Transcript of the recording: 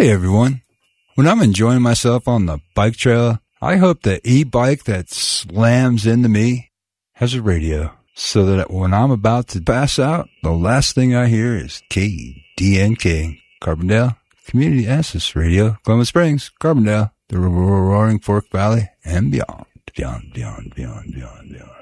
Hey everyone. When I'm enjoying myself on the bike trail, I hope the e-bike that slams into me has a radio so that when I'm about to pass out, the last thing I hear is KDNK, Carbondale Community Access Radio, Columbus Springs, Carbondale, the Roaring Fork Valley, and beyond, beyond, beyond, beyond, beyond, beyond.